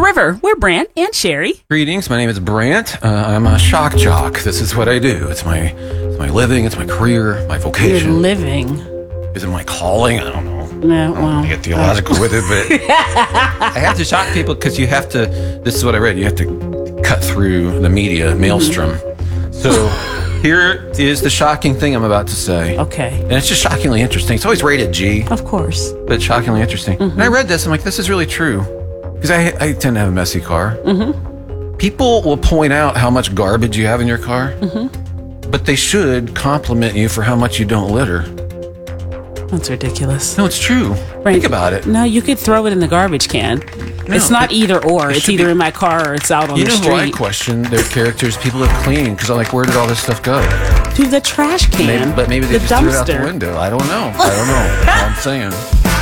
River. We're Brant and Sherry. Greetings, my name is Brant. I'm a shock jock. This is what I do. It's my living, it's my career, my vocation. You're living. Is it my calling? I don't know. No, I don't want to get theological with it, but I have to shock people because you have to, this is what I read, you have to cut through the media maelstrom. So here is the shocking thing I'm about to say. Okay. And it's just shockingly interesting. It's always rated G. Of course. But shockingly interesting. And I read this, I'm like, this is really true. Because I tend to have a messy car. People will point out how much garbage you have in your car, but they should compliment you for how much you don't litter. That's ridiculous. No, it's true. Right. Think about it. No, you could throw it in the garbage can. No, it's not either or. It's either in my car or it's out on the street. You know who I question? Their characters, people have cleaned, because I'm like, where did all this stuff go? To the trash can. Maybe they the just dumpster. threw it out the window. I don't know. All I'm saying.